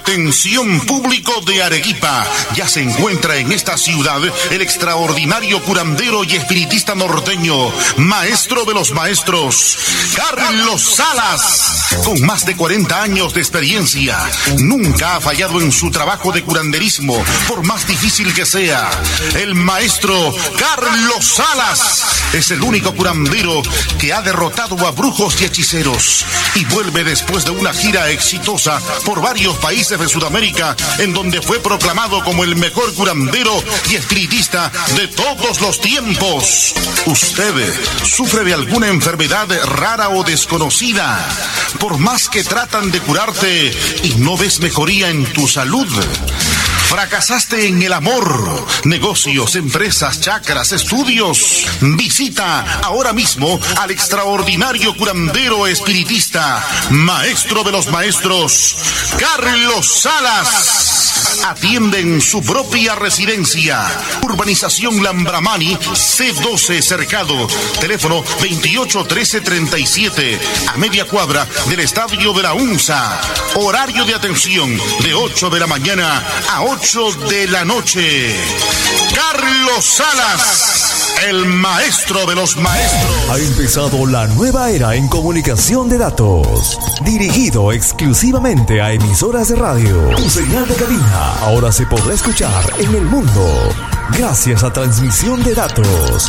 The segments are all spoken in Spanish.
Atención público de Arequipa, ya se encuentra en esta ciudad el extraordinario curandero y espiritista norteño, maestro de los maestros, Carlos Salas. Con más de 40 años de experiencia, nunca ha fallado en su trabajo de curanderismo, por más difícil que sea. El maestro Carlos Salas es el único curandero que ha derrotado a brujos y hechiceros y vuelve después de una gira exitosa por varios países de Sudamérica, en donde fue proclamado como el mejor curandero y espiritista de todos los tiempos. ¿Usted sufre de alguna enfermedad rara o desconocida? Por más que tratan de curarte y no ves mejoría en tu salud. ¿Fracasaste en el amor, negocios, empresas, chakras, estudios? Visita ahora mismo al extraordinario curandero espiritista, maestro de los maestros, Carlos Salas. Atiende en su propia residencia. Urbanización Lambramani, C12 Cercado. Teléfono 281337, a media cuadra del Estadio de la UNSA. Horario de atención de 8 de la mañana a 8 de la noche. Carlos Salas, el maestro de los maestros. Ha empezado la nueva era en comunicación de datos, dirigido exclusivamente a emisoras de radio. Tu señal de cabina ahora se podrá escuchar en el mundo gracias a transmisión de datos.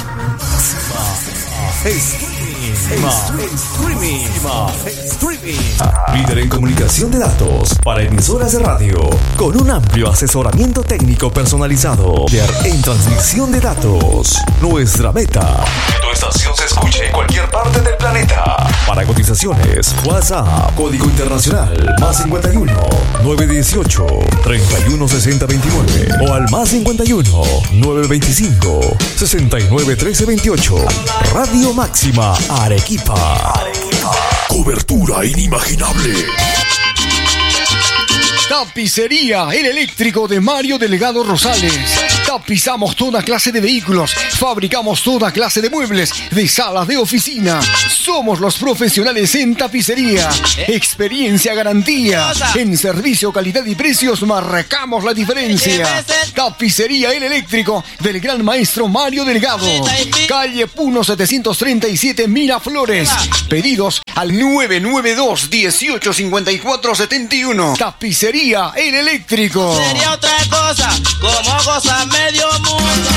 Streaming. Líder en comunicación de datos para emisoras de radio, con un amplio asesoramiento técnico personalizado. Líder en transmisión de datos. Nuestra meta: que tu estación se escuche en cualquier parte del planeta. Para cotizaciones, WhatsApp, código internacional, +51 918 316029 o al +51 925 691328. Radio Máxima Arequipa. Cobertura inimaginable. Tapicería El Eléctrico de Mario Delgado Rosales. Tapizamos toda clase de vehículos, fabricamos toda clase de muebles, de salas de oficina. Somos los profesionales en tapicería. Experiencia, garantía. En servicio, calidad y precios marcamos la diferencia. Tapicería El Eléctrico del gran maestro Mario Delgado. Calle Puno 737 Miraflores. Pedidos al 992-185471. Tapicería El Eléctrico. Sería otra cosa, como goza medio mundo.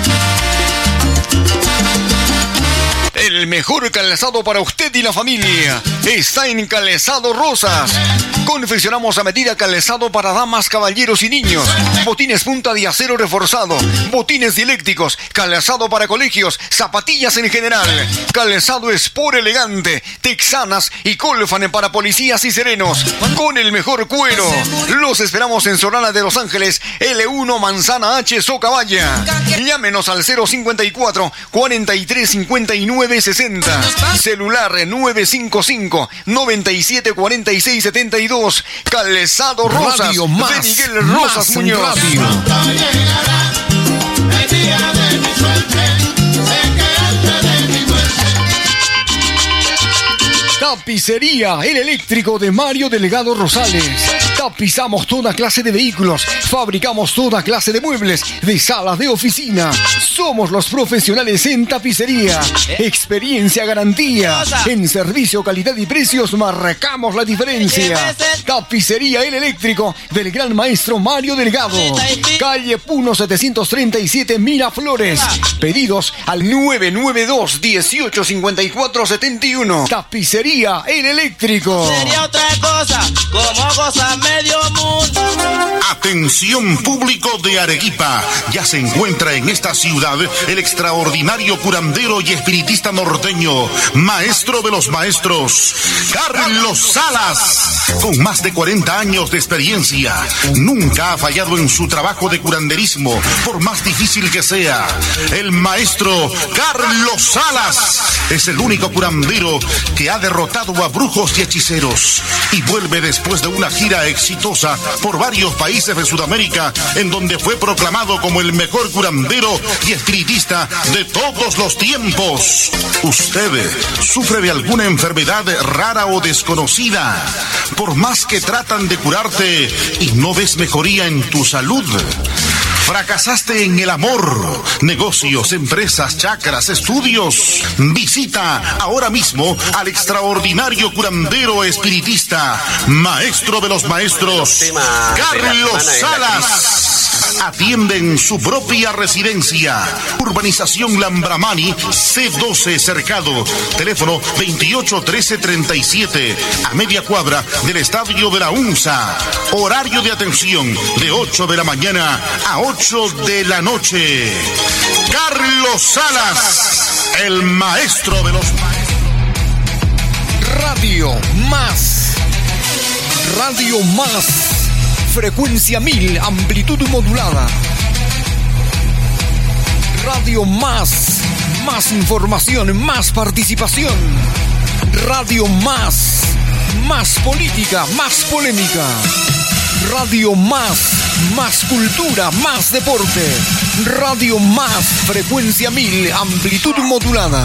El mejor calzado para usted y la familia está en Calzado Rosas. Confeccionamos a medida calzado para damas, caballeros y niños. Botines punta de acero reforzado, botines dieléctricos, calzado para colegios, zapatillas en general. Calzado Sport elegante, texanas y colfan para policías y serenos. Con el mejor cuero. Los esperamos en Solana de Los Ángeles, L1 Manzana H, Socabaya. Llámenos al 054 43 59 60. Celular 955 97 46 72. Calzado Rosas Radio de más, Miguel Rosas más Muñoz. radio. El día de mi suerte, sé que antes de mi muerte. Tapicería El Eléctrico de Mario Delgado Rosales. Tapizamos toda clase de vehículos, fabricamos toda clase de muebles, de salas de oficina. Somos los profesionales en tapicería. Experiencia, garantía. En servicio, calidad y precios marcamos la diferencia. Tapicería El Eléctrico del gran maestro Mario Delgado. Calle Puno 737 Miraflores. Pedidos al 992-185471. Tapicería El Eléctrico. Sería otra cosa, como goza medio mundo. Atención público de Arequipa, ya se encuentra en esta ciudad el extraordinario curandero y espiritista norteño, maestro de los maestros, Carlos Salas. Con más de 40 años de experiencia, nunca ha fallado en su trabajo de curanderismo, por más difícil que sea. El maestro Carlos Salas es el único curandero que ha derrotado a brujos y hechiceros y vuelve después de una gira exitosa por varios países UCF Sudamérica, en donde fue proclamado como el mejor curandero y espiritista de todos los tiempos. ¿Usted sufre de alguna enfermedad rara o desconocida? Por más que tratan de curarte y no ves mejoría en tu salud. ¿Fracasaste en el amor, negocios, empresas, chakras, estudios? Visita ahora mismo al extraordinario curandero espiritista, maestro de los maestros, Carlos Salas. Atiende en su propia residencia. Urbanización Lambramani, C12 Cercado. Teléfono 281337, a media cuadra del Estadio de la UNSA. Horario de atención de 8 de la mañana a 8 de la noche. Carlos Salas, el maestro de los maestros. Radio Más. Radio Más. Frecuencia 1000, amplitud modulada. Radio Más. Más información, más participación. Radio Más. Más política, más polémica. Radio Más. Más cultura, más deporte. Radio Más. Frecuencia 1000, amplitud modulada.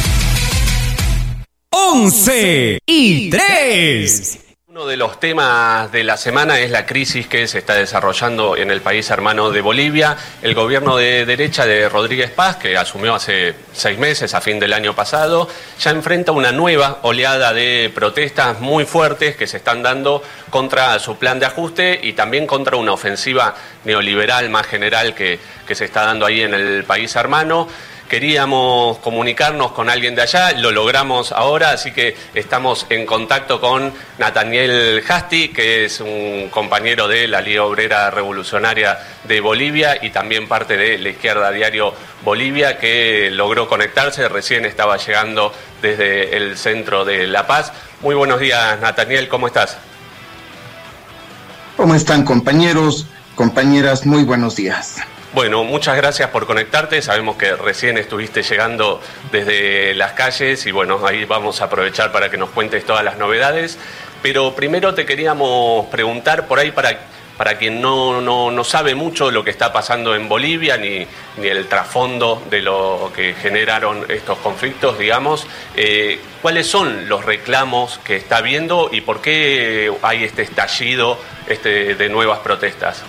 11:03. Uno de los temas de la semana es la crisis que se está desarrollando en el país hermano de Bolivia. El gobierno de derecha de Rodríguez Paz, que asumió hace 6 meses, a fin del año pasado, ya enfrenta una nueva oleada de protestas muy fuertes que se están dando contra su plan de ajuste y también contra una ofensiva neoliberal más general que se está dando ahí en el país hermano. Queríamos comunicarnos con alguien de allá, lo logramos ahora, así que estamos en contacto con Nathaniel Hasti, que es un compañero de la Liga Obrera Revolucionaria de Bolivia y también parte de La Izquierda Diario Bolivia, que logró conectarse, recién estaba llegando desde el centro de La Paz. Muy buenos días, Nathaniel, ¿cómo estás? ¿Cómo están, compañeros, compañeras? Muy buenos días. Bueno, muchas gracias por conectarte. Sabemos que recién estuviste llegando desde las calles y bueno, ahí vamos a aprovechar para que nos cuentes todas las novedades. Pero primero te queríamos preguntar, por ahí para quien no sabe mucho lo que está pasando en Bolivia, ni el trasfondo de lo que generaron estos conflictos, digamos, ¿cuáles son los reclamos que está habiendo y por qué hay este estallido de nuevas protestas?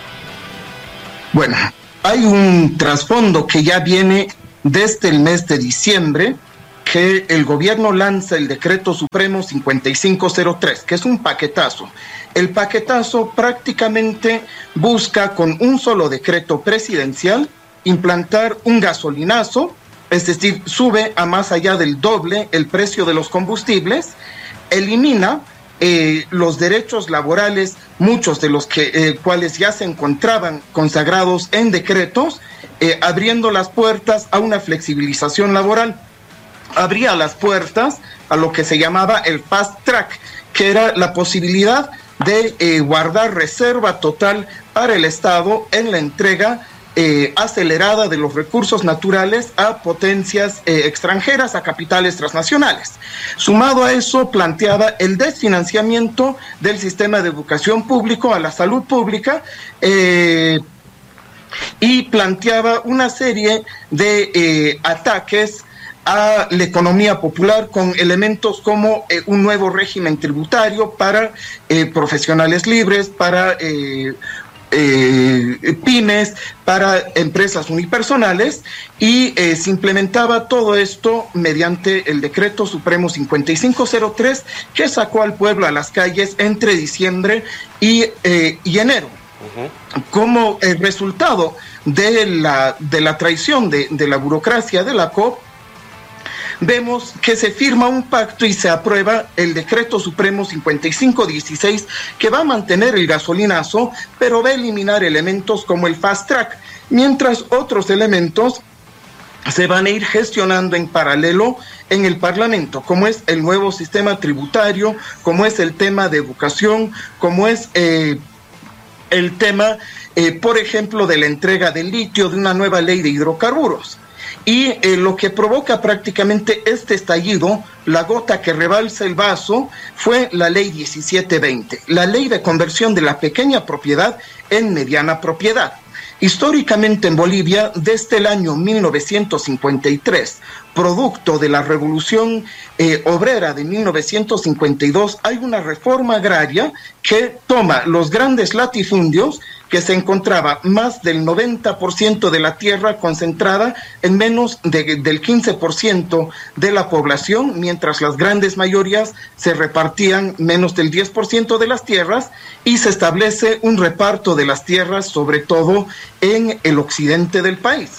Bueno, hay un trasfondo que ya viene desde el mes de diciembre, que el gobierno lanza el Decreto Supremo 5503, que es un paquetazo. El paquetazo prácticamente busca, con un solo decreto presidencial, implantar un gasolinazo, es decir, sube a más allá del doble el precio de los combustibles, elimina los derechos laborales, muchos de los cuales ya se encontraban consagrados en decretos, abriendo las puertas a una flexibilización laboral. Abría las puertas a lo que se llamaba el fast track, que era la posibilidad de guardar reserva total para el Estado en la entrega acelerada de los recursos naturales a potencias extranjeras, a capitales transnacionales. Sumado a eso, planteaba el desfinanciamiento del sistema de educación público a la salud pública y planteaba una serie de ataques a la economía popular con elementos como un nuevo régimen tributario para profesionales libres, para pymes, para empresas unipersonales, y se implementaba todo esto mediante el Decreto Supremo 5503, que sacó al pueblo a las calles entre diciembre y enero. Como resultado de la traición de la burocracia de la COP, vemos que se firma un pacto y se aprueba el Decreto Supremo 5516, que va a mantener el gasolinazo, pero va a eliminar elementos como el fast track, mientras otros elementos se van a ir gestionando en paralelo en el Parlamento, como es el nuevo sistema tributario, como es el tema de educación, como es el tema, por ejemplo, de la entrega del litio, de una nueva ley de hidrocarburos. Y lo que provoca prácticamente este estallido, la gota que rebalsa el vaso, fue la ley 1720, la ley de conversión de la pequeña propiedad en mediana propiedad. Históricamente en Bolivia, desde el año 1953, producto de la revolución obrera de 1952, hay una reforma agraria que toma los grandes latifundios, que se encontraba más del 90% de la tierra concentrada en menos del 15% de la población, mientras las grandes mayorías se repartían menos del 10% de las tierras, y se establece un reparto de las tierras, sobre todo en el occidente del país.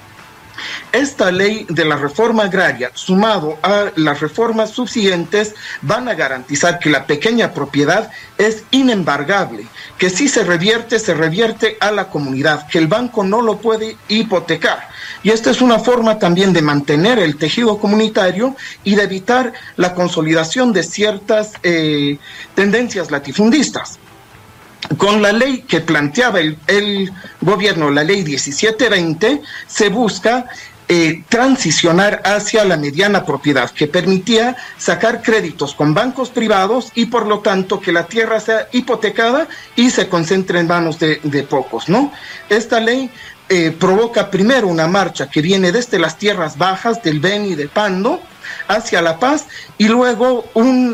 Esta ley de la reforma agraria, sumado a las reformas subsiguientes, van a garantizar que la pequeña propiedad es inembargable, que si se revierte a la comunidad, que el banco no lo puede hipotecar. Y esta es una forma también de mantener el tejido comunitario y de evitar la consolidación de ciertas tendencias latifundistas. Con la ley que planteaba el gobierno, la ley 1720, se busca transicionar hacia la mediana propiedad, que permitía sacar créditos con bancos privados y por lo tanto que la tierra sea hipotecada y se concentre en manos de pocos, ¿no? Esta ley provoca primero una marcha que viene desde las tierras bajas del Beni y de Pando hacia La Paz, y luego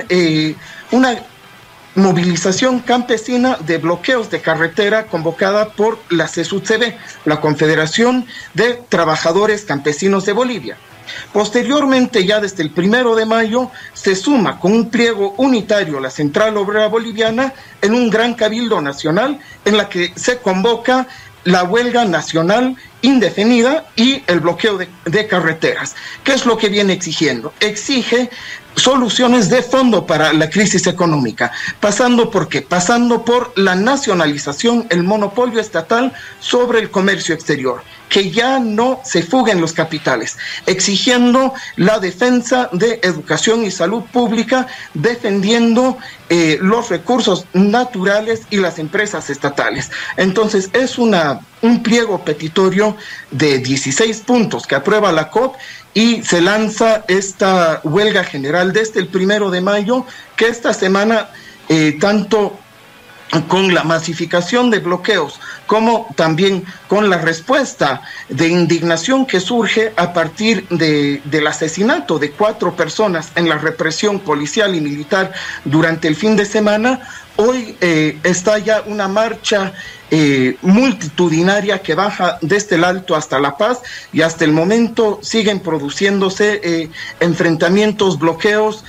una movilización campesina de bloqueos de carretera convocada por la CSUTCB, la Confederación de Trabajadores Campesinos de Bolivia. Posteriormente, ya desde el 1 de mayo, se suma con un pliego unitario la Central Obrera Boliviana en un gran cabildo nacional en la que se convoca la huelga nacional indefinida y el bloqueo de carreteras. ¿Qué es lo que viene exigiendo? Exige soluciones de fondo para la crisis económica. ¿Pasando por qué? Pasando por la nacionalización, el monopolio estatal sobre el comercio exterior, que ya no se fuguen los capitales, exigiendo la defensa de educación y salud pública, defendiendo los recursos naturales y las empresas estatales. Entonces es un pliego petitorio de 16 puntos que aprueba la COP, y se lanza esta huelga general desde el 1 de mayo, que esta semana, tanto con la masificación de bloqueos como también con la respuesta de indignación que surge a partir del asesinato de 4 personas en la represión policial y militar durante el fin de semana, hoy está ya una marcha multitudinaria que baja desde el Alto hasta La Paz, y hasta el momento siguen produciéndose enfrentamientos, bloqueos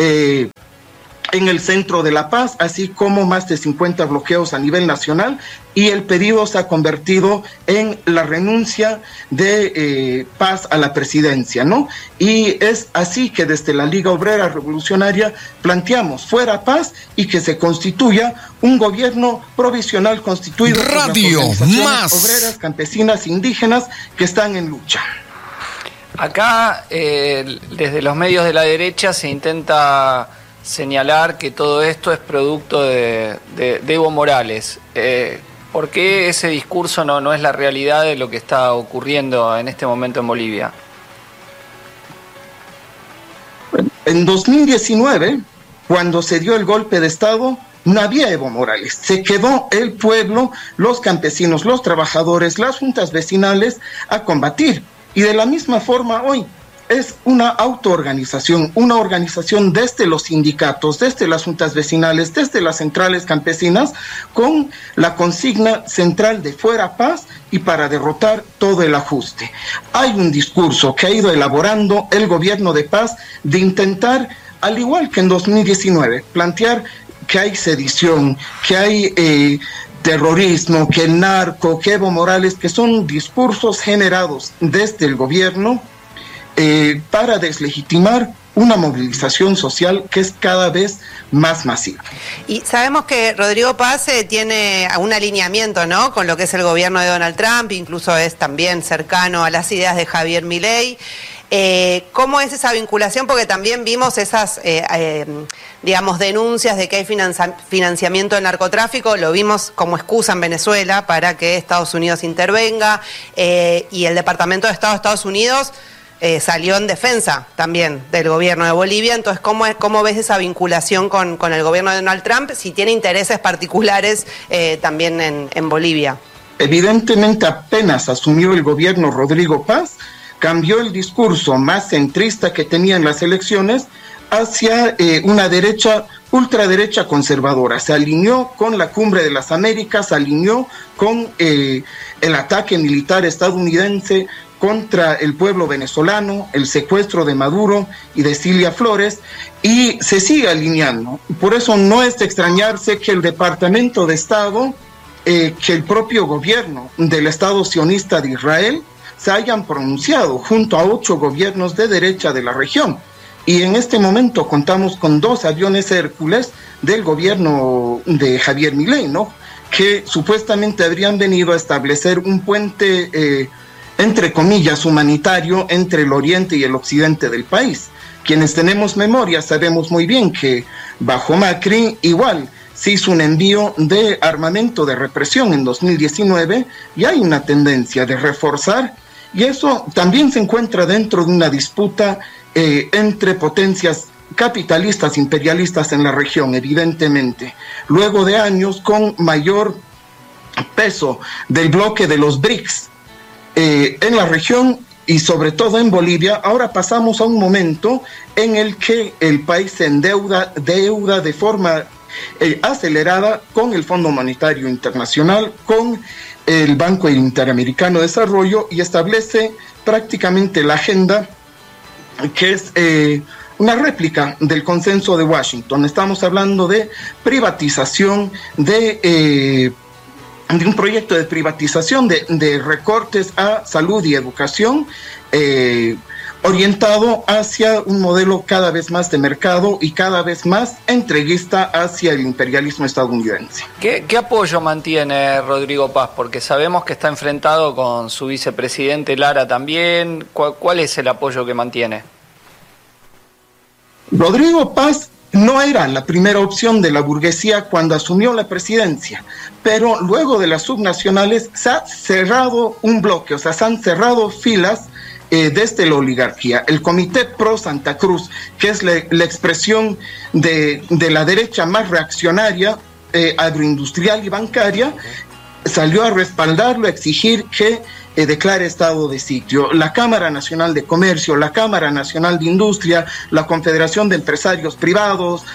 en el centro de La Paz, así como más de 50 bloqueos a nivel nacional, y el pedido se ha convertido en la renuncia de Paz a la presidencia, ¿no? Y es así que desde la Liga Obrera Revolucionaria planteamos fuera Paz y que se constituya un gobierno provisional constituido por las organizaciones obreras, campesinas, indígenas que están en lucha. Acá, desde los medios de la derecha se intenta señalar que todo esto es producto de Evo Morales. ¿Por qué ese discurso no es la realidad de lo que está ocurriendo en este momento en Bolivia? En 2019, cuando se dio el golpe de Estado, no había Evo Morales. Se quedó el pueblo, los campesinos, los trabajadores, las juntas vecinales a combatir. Y de la misma forma hoy, es una autoorganización, una organización desde los sindicatos, desde las juntas vecinales, desde las centrales campesinas, con la consigna central de fuera Paz y para derrotar todo el ajuste. Hay un discurso que ha ido elaborando el gobierno de Paz de intentar, al igual que en 2019, plantear que hay sedición, que hay terrorismo, que el narco, que Evo Morales, que son discursos generados desde el gobierno para deslegitimar una movilización social que es cada vez más masiva. Y sabemos que Rodrigo Paz tiene un alineamiento, ¿no?, con lo que es el gobierno de Donald Trump, incluso es también cercano a las ideas de Javier Milei. ¿Cómo es esa vinculación? Porque también vimos esas, digamos, denuncias de que hay financiamiento del narcotráfico, lo vimos como excusa en Venezuela para que Estados Unidos intervenga, y el Departamento de Estado de Estados Unidos salió en defensa también del gobierno de Bolivia. Entonces, ¿cómo ves esa vinculación con el gobierno de Donald Trump, si tiene intereses particulares también en Bolivia? Evidentemente, apenas asumió el gobierno Rodrigo Paz, cambió el discurso más centrista que tenía en las elecciones hacia una derecha, ultraderecha conservadora. Se alineó con la Cumbre de las Américas, se alineó con el ataque militar estadounidense contra el pueblo venezolano, el secuestro de Maduro y de Cilia Flores, y se sigue alineando. Por eso no es de extrañarse que el Departamento de Estado, que el propio gobierno del Estado sionista de Israel se hayan pronunciado junto a 8 gobiernos de derecha de la región. Y en este momento contamos con 2 aviones Hércules del gobierno de Javier Milei, ¿no?, que supuestamente habrían venido a establecer un puente entre comillas, humanitario entre el oriente y el occidente del país. Quienes tenemos memoria sabemos muy bien que bajo Macri igual se hizo un envío de armamento de represión en 2019 y hay una tendencia de reforzar, y eso también se encuentra dentro de una disputa entre potencias capitalistas, imperialistas en la región, evidentemente. Luego de años con mayor peso del bloque de los BRICS, en la región y sobre todo en Bolivia, ahora pasamos a un momento en el que el país se endeuda de forma acelerada con el Fondo Monetario Internacional, con el Banco Interamericano de Desarrollo, y establece prácticamente la agenda que es una réplica del consenso de Washington. Estamos hablando de privatización, de un proyecto de privatización, de recortes a salud y educación, orientado hacia un modelo cada vez más de mercado y cada vez más entreguista hacia el imperialismo estadounidense. ¿Qué apoyo mantiene Rodrigo Paz? Porque sabemos que está enfrentado con su vicepresidente Lara también. ¿Cuál es el apoyo que mantiene? Rodrigo Paz no era la primera opción de la burguesía cuando asumió la presidencia, pero luego de las subnacionales se ha cerrado un bloque, o sea, se han cerrado filas desde la oligarquía. El Comité Pro Santa Cruz, que es la expresión de la derecha más reaccionaria, agroindustrial y bancaria, salió a respaldarlo, a exigir que declare estado de sitio. La Cámara Nacional de Comercio, la Cámara Nacional de Industria, la Confederación de Empresarios Privados,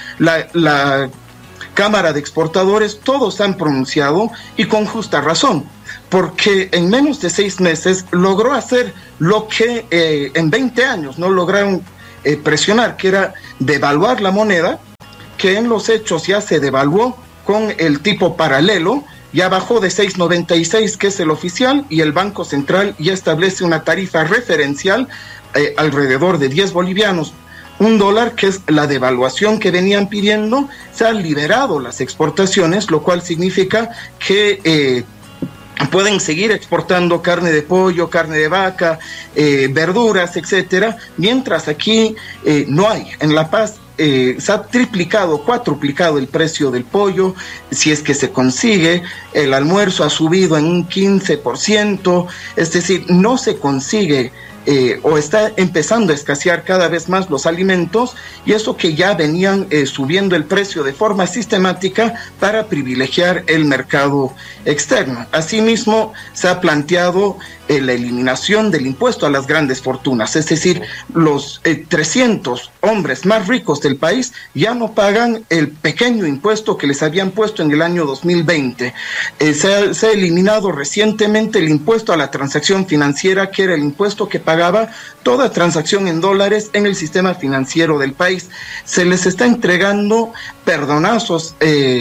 la Cámara de Exportadores, todos han pronunciado, y con justa razón, porque en menos de 6 meses logró hacer lo que en 20 años no lograron presionar, que era devaluar la moneda, que en los hechos ya se devaluó con el tipo paralelo. Ya bajó de 6.96, que es el oficial, y el Banco Central ya establece una tarifa referencial alrededor de 10 bolivianos. $1, que es la devaluación que venían pidiendo. Se han liberado las exportaciones, lo cual significa que pueden seguir exportando carne de pollo, carne de vaca, verduras, etcétera, mientras aquí no hay. En La Paz se ha triplicado, cuatruplicado el precio del pollo, si es que se consigue. El almuerzo ha subido en un 15%, es decir, no se consigue o está empezando a escasear cada vez más los alimentos, y eso que ya venían subiendo el precio de forma sistemática para privilegiar el mercado externo. Asimismo, se ha planteado la eliminación del impuesto a las grandes fortunas, es decir, los 300 hombres más ricos del país ya no pagan el pequeño impuesto que les habían puesto en el año 2020. Se ha eliminado recientemente el impuesto a la transacción financiera, que era el impuesto que pagaba toda transacción en dólares en el sistema financiero del país. Se les está entregando perdonazos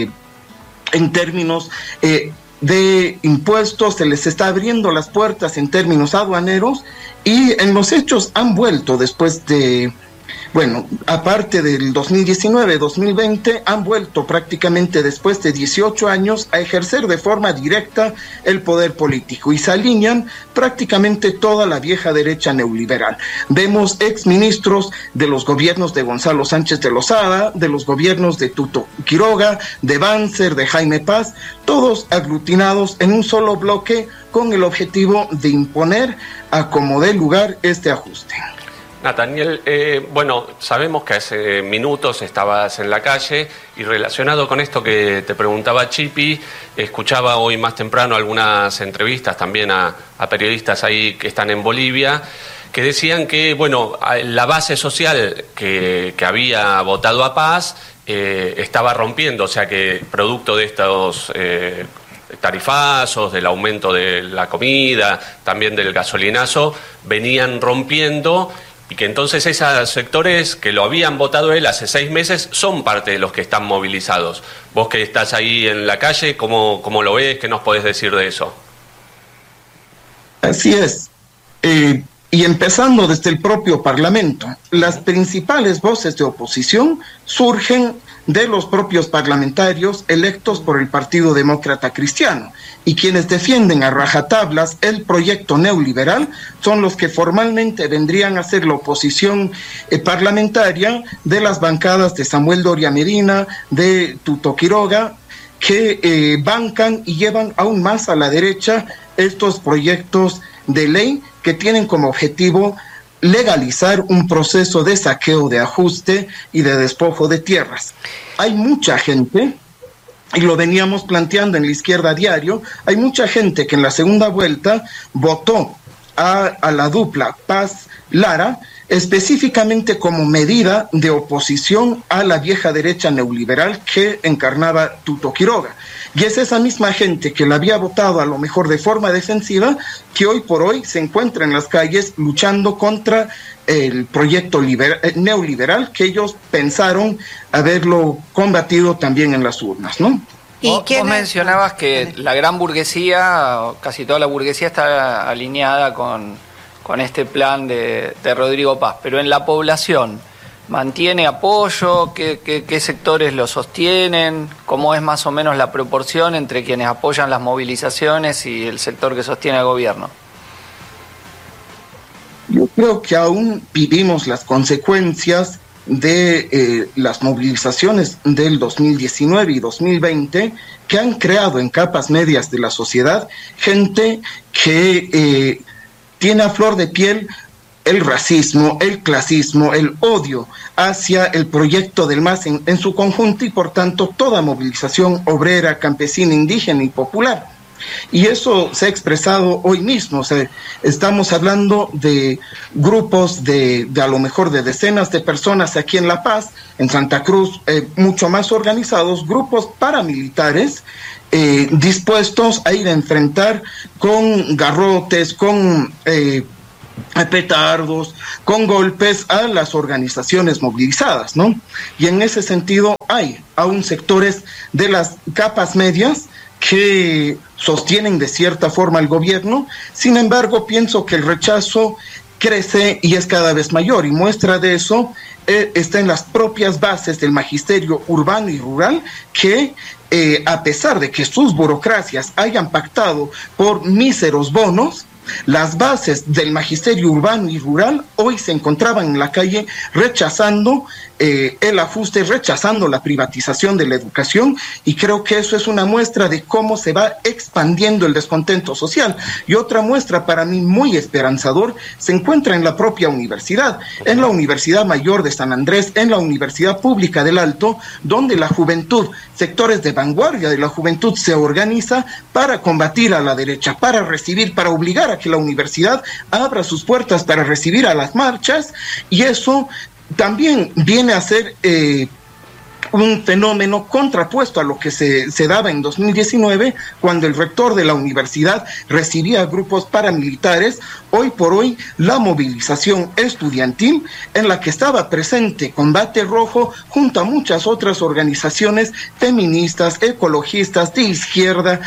en términos de impuestos, se les está abriendo las puertas en términos aduaneros, y en los hechos han vuelto después de Bueno, aparte del 2019-2020, han vuelto prácticamente después de 18 años a ejercer de forma directa el poder político y se alinean prácticamente toda la vieja derecha neoliberal. Vemos exministros de los gobiernos de Gonzalo Sánchez de Lozada, de los gobiernos de Tuto Quiroga, de Banzer, de Jaime Paz, todos aglutinados en un solo bloque con el objetivo de imponer a como dé lugar este ajuste. Nathaniel, bueno, sabemos que hace minutos estabas en la calle y relacionado con esto que te preguntaba Chipi, escuchaba hoy más temprano algunas entrevistas también a periodistas ahí que están en Bolivia, que decían que, bueno, la base social que había votado a Paz estaba rompiendo, o sea que producto de estos tarifazos, del aumento de la comida, también del gasolinazo, venían rompiendo. Y que entonces esos sectores que lo habían votado él hace 6 meses son parte de los que están movilizados. Vos que estás ahí en la calle, ¿cómo lo ves? ¿Qué nos podés decir de eso? Así es. Y empezando desde el propio Parlamento, las principales voces de oposición surgen de los propios parlamentarios electos por el Partido Demócrata Cristiano, y quienes defienden a rajatablas el proyecto neoliberal son los que formalmente vendrían a ser la oposición parlamentaria de las bancadas de Samuel Doria Medina, de Tuto Quiroga, que bancan y llevan aún más a la derecha estos proyectos de ley que tienen como objetivo legalizar un proceso de saqueo, de ajuste y de despojo de tierras. Hay mucha gente, y lo veníamos planteando en la izquierda a diario, hay mucha gente que en la segunda vuelta votó a la dupla Paz-Lara específicamente como medida de oposición a la vieja derecha neoliberal que encarnaba Tuto Quiroga. Y es esa misma gente que la había votado a lo mejor de forma defensiva que hoy por hoy se encuentra en las calles luchando contra el proyecto neoliberal que ellos pensaron haberlo combatido también en las urnas, ¿no? Vos mencionabas que la gran burguesía, casi toda la burguesía está alineada con este plan de Rodrigo Paz, pero en la población, ¿mantiene apoyo? ¿Qué sectores lo sostienen? ¿Cómo es más o menos la proporción entre quienes apoyan las movilizaciones y el sector que sostiene al gobierno? Yo creo que aún vivimos las consecuencias de las movilizaciones del 2019 y 2020 que han creado en capas medias de la sociedad gente que tiene a flor de piel el racismo, el clasismo, el odio hacia el proyecto del MAS en su conjunto y por tanto toda movilización obrera, campesina, indígena y popular. Y eso se ha expresado hoy mismo, o sea, estamos hablando de grupos de a lo mejor de decenas de personas aquí en La Paz, en Santa Cruz, mucho más organizados, grupos paramilitares dispuestos a ir a enfrentar con garrotes, con petardos, con golpes a las organizaciones movilizadas, ¿no? Y en ese sentido hay aún sectores de las capas medias que sostienen de cierta forma al gobierno. Sin embargo, pienso que el rechazo crece y es cada vez mayor, y muestra de eso está en las propias bases del magisterio urbano y rural que a pesar de que sus burocracias hayan pactado por míseros bonos, las bases del magisterio urbano y rural hoy se encontraban en la calle rechazando el ajuste, rechazando la privatización de la educación, y creo que eso es una muestra de cómo se va expandiendo el descontento social. Y otra muestra para mí muy esperanzador se encuentra en la propia universidad, en la Universidad Mayor de San Andrés, en la Universidad Pública del Alto, donde la juventud, sectores de vanguardia de la juventud se organiza para combatir a la derecha, para recibir, para obligar a que la universidad abra sus puertas para recibir a las marchas, y eso también viene a ser un fenómeno contrapuesto a lo que se daba en 2019, cuando el rector de la universidad recibía grupos paramilitares. Hoy por hoy, la movilización estudiantil, en la que estaba presente Combate Rojo, junto a muchas otras organizaciones feministas, ecologistas, de izquierda,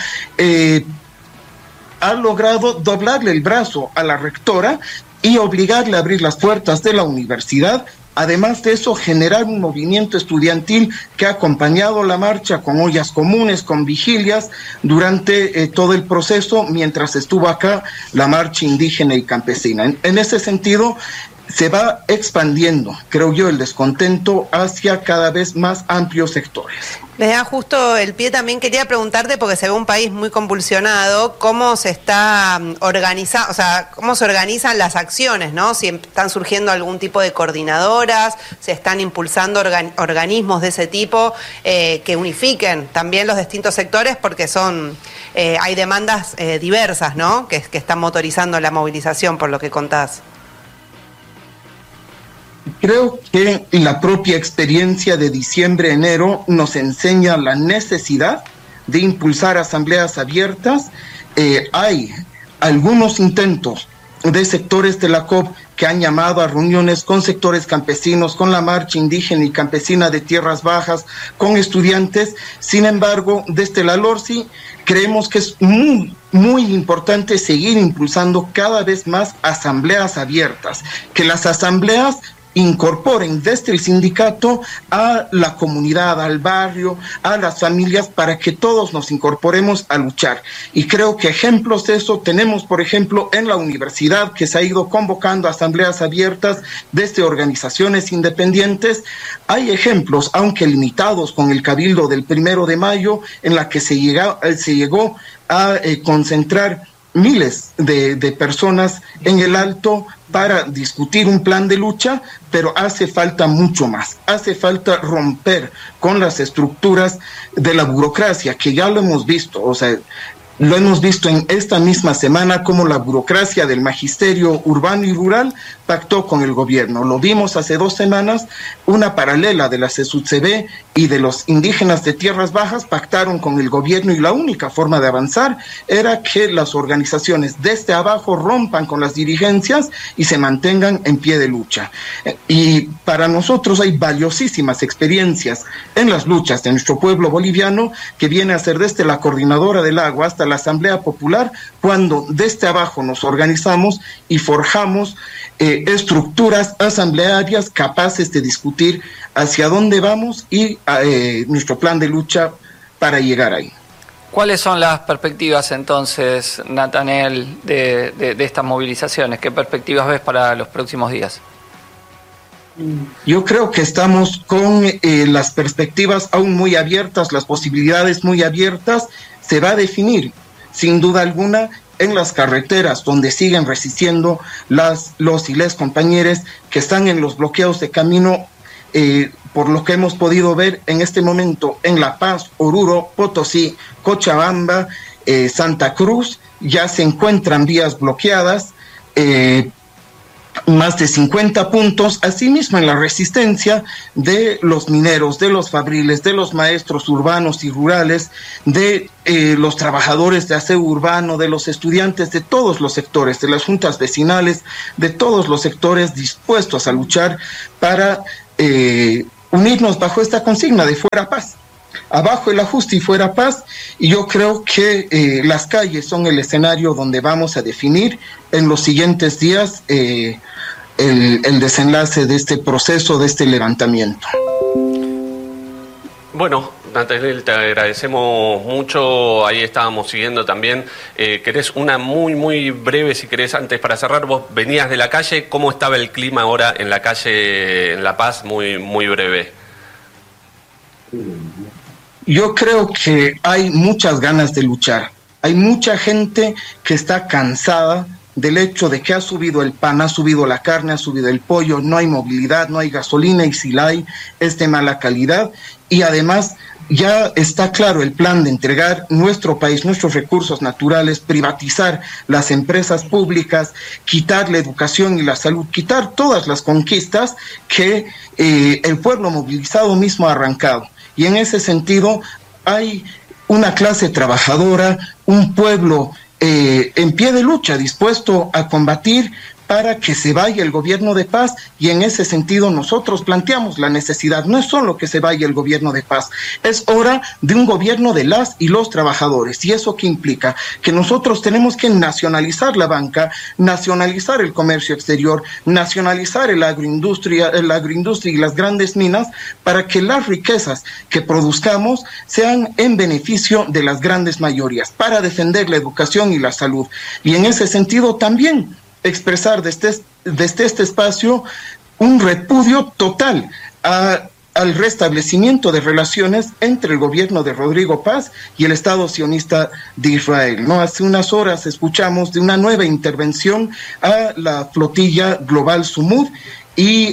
ha logrado doblarle el brazo a la rectora y obligarle a abrir las puertas de la universidad Además de eso, generar un movimiento estudiantil que ha acompañado la marcha con ollas comunes, con vigilias, durante todo el proceso, mientras estuvo acá la marcha indígena y campesina. En ese sentido, se va expandiendo, creo yo, el descontento hacia cada vez más amplios sectores. Les da justo el pie también, quería preguntarte, porque se ve un país muy convulsionado, cómo se está organizando, o sea, cómo se organizan las acciones, ¿no? Si están surgiendo algún tipo de coordinadoras, se están impulsando organismos de ese tipo que unifiquen también los distintos sectores, porque hay demandas diversas, ¿no? Que están motorizando la movilización, por lo que contás. Creo que la propia experiencia de diciembre-enero nos enseña la necesidad de impulsar asambleas abiertas. Hay algunos intentos de sectores de la COP que han llamado a reuniones con sectores campesinos, con la marcha indígena y campesina de Tierras Bajas, con estudiantes. Sin embargo, desde la LORSI creemos que es muy importante seguir impulsando cada vez más asambleas abiertas, que las asambleas incorporen desde el sindicato a la comunidad, al barrio, a las familias, para que todos nos incorporemos a luchar. Y creo que ejemplos de eso tenemos, por ejemplo, en la universidad, que se ha ido convocando asambleas abiertas desde organizaciones independientes. Hay ejemplos, aunque limitados, con el Cabildo del 1 de mayo, en la que se llegó a concentrar miles de personas en el Alto para discutir un plan de lucha, pero hace falta mucho más. Hace falta romper con las estructuras de la burocracia, que ya lo hemos visto, o sea, lo hemos visto en esta misma semana, como la burocracia del magisterio urbano y rural pactó con el gobierno. Lo vimos hace 2 semanas, una paralela de la CESUTCB y de los indígenas de Tierras Bajas pactaron con el gobierno, y la única forma de avanzar era que las organizaciones desde abajo rompan con las dirigencias y se mantengan en pie de lucha. Y para nosotros hay valiosísimas experiencias en las luchas de nuestro pueblo boliviano, que viene a ser desde la Coordinadora del Agua hasta la Asamblea Popular, cuando desde abajo nos organizamos y forjamos estructuras asamblearias capaces de discutir hacia dónde vamos y nuestro plan de lucha para llegar ahí. ¿Cuáles son las perspectivas entonces, Nathanael, de estas movilizaciones? ¿Qué perspectivas ves para los próximos días? Yo creo que estamos con las perspectivas aún muy abiertas, las posibilidades muy abiertas. Se va a definir, sin duda alguna, en las carreteras, donde siguen resistiendo los y les compañeros que están en los bloqueos de camino, por lo que hemos podido ver en este momento en La Paz, Oruro, Potosí, Cochabamba, Santa Cruz, ya se encuentran vías bloqueadas, más de 50 puntos, asimismo en la resistencia de los mineros, de los fabriles, de los maestros urbanos y rurales, de los trabajadores de aseo urbano, de los estudiantes, de todos los sectores, de las juntas vecinales, de todos los sectores dispuestos a luchar para unirnos bajo esta consigna de fuera paz. Abajo el ajuste y fuera paz, y yo creo que las calles son el escenario donde vamos a definir en los siguientes días el desenlace de este proceso, de este levantamiento. Bueno, Nathanael, te agradecemos mucho. Ahí estábamos siguiendo también. ¿Querés una muy breve, si querés, antes para cerrar? Vos venías de la calle, ¿cómo estaba el clima ahora en la calle en La Paz? Muy breve. Yo creo que hay muchas ganas de luchar. Hay mucha gente que está cansada del hecho de que ha subido el pan, ha subido la carne, ha subido el pollo, no hay movilidad, no hay gasolina, y si la hay es de mala calidad. Y además ya está claro el plan de entregar nuestro país, nuestros recursos naturales, privatizar las empresas públicas, quitar la educación y la salud, quitar todas las conquistas que el pueblo movilizado mismo ha arrancado. Y en ese sentido hay una clase trabajadora, un pueblo en pie de lucha, dispuesto a combatir para que se vaya el gobierno de paz, y en ese sentido nosotros planteamos la necesidad, no es solo que se vaya el gobierno de paz, es hora de un gobierno de las y los trabajadores. ¿Y eso qué implica? Que nosotros tenemos que nacionalizar la banca, nacionalizar el comercio exterior, nacionalizar la agroindustria y las grandes minas, para que las riquezas que produzcamos sean en beneficio de las grandes mayorías, para defender la educación y la salud. Y en ese sentido también expresar desde este espacio un repudio total al restablecimiento de relaciones entre el gobierno de Rodrigo Paz y el Estado sionista de Israel, ¿no? Hace unas horas escuchamos de una nueva intervención a la flotilla global Sumud, y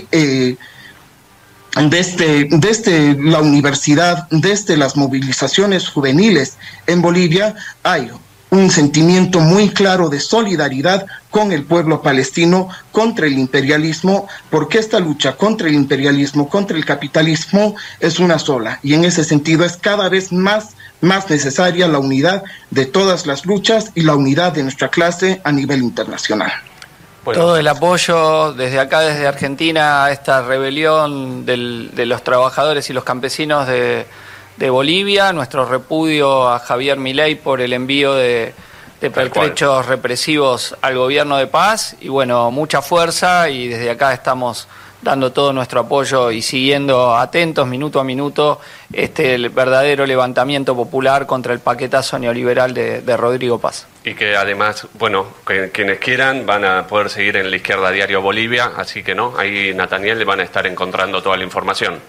desde la universidad, desde las movilizaciones juveniles en Bolivia, hay un sentimiento muy claro de solidaridad con el pueblo palestino contra el imperialismo, porque esta lucha contra el imperialismo, contra el capitalismo, es una sola, y en ese sentido es cada vez más necesaria la unidad de todas las luchas y la unidad de nuestra clase a nivel internacional. Bueno. Todo el apoyo desde acá, desde Argentina, a esta rebelión de los trabajadores y los campesinos de Bolivia, nuestro repudio a Javier Milei por el envío de pertrechos represivos al gobierno de paz, y bueno, mucha fuerza, y desde acá estamos dando todo nuestro apoyo y siguiendo atentos minuto a minuto el verdadero levantamiento popular contra el paquetazo neoliberal de Rodrigo Paz. Y que además, bueno, quienes quieran van a poder seguir en La Izquierda Diario Bolivia, así que no, ahí Nathaniel le van a estar encontrando toda la información.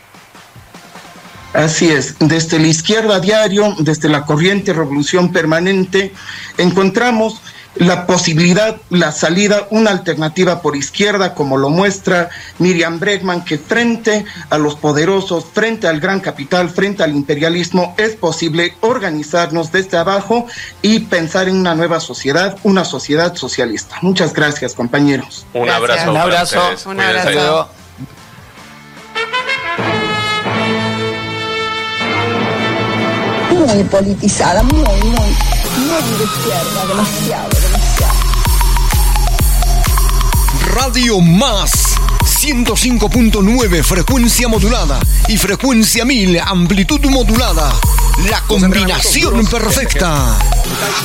Así es, desde La Izquierda Diario, desde la corriente Revolución Permanente, encontramos la posibilidad, la salida, una alternativa por izquierda, como lo muestra Miriam Bregman, que frente a los poderosos, frente al gran capital, frente al imperialismo, es posible organizarnos desde abajo y pensar en una nueva sociedad, una sociedad socialista. Muchas gracias, compañeros. Un abrazo. Un abrazo. Un abrazo. Muy politizada, muy de izquierda, demasiado. Radio Más 105.9 frecuencia modulada y frecuencia 1000 amplitud modulada. La combinación perfecta.